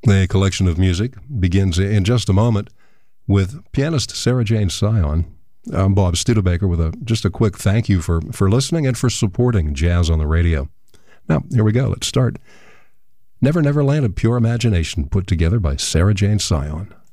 The collection of music begins in just a moment with pianist Sarah Jane Sion. I'm Bob Studebaker with just a quick thank you for listening and for supporting Jazz on the Radio. Now, here we go. Let's start. Never Never Land, a Pure Imagination, put together by Sarah Jane Sion.